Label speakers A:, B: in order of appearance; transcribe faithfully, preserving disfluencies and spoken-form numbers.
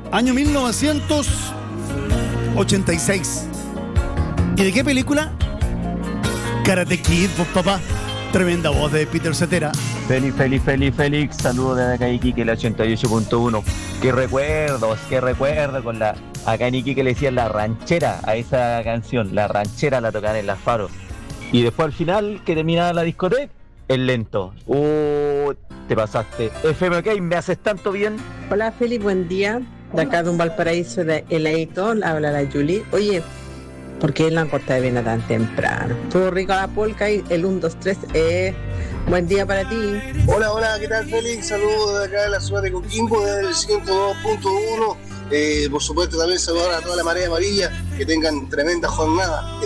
A: Año mil novecientos ochenta y seis. ¿Y de qué película? Karate Kid, pues, papá. Tremenda voz de Peter Cetera.
B: Feliz, feliz, feliz, feliz. Saludos desde acá Iquique, el ochenta y ocho punto uno. Qué recuerdos, qué recuerdo con la... Acá en Iquique le decían la ranchera a esa canción. La ranchera la tocaban en las faros. Y después al final, que terminaba la discoteca, el lento. Uh, te pasaste. F M K, me haces tanto bien.
C: Hola Felipe, buen día. De acá de un Valparaíso de heladito, habla la Julie. Oye, ¿por qué la corta de vena tan temprano? Todo rico la polca y el uno, dos, tres. Eh, buen día para ti.
D: Hola, hola, ¿qué tal Félix? Saludos de acá de la ciudad de Coquimbo, del ciento dos punto uno. Eh, por supuesto también saludar a toda la marea amarilla, que tengan tremenda jornada.